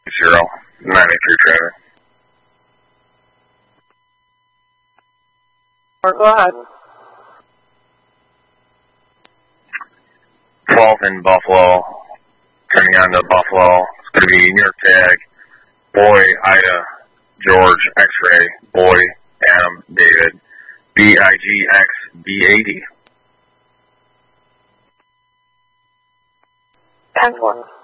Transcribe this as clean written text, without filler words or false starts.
0, 983 traffic. Go ahead. 12th in Buffalo, turning on to Buffalo. It's going to be New York tag, boy, Ida, George, X-ray, boy, Adam, David, BIGX, B80. 10-4.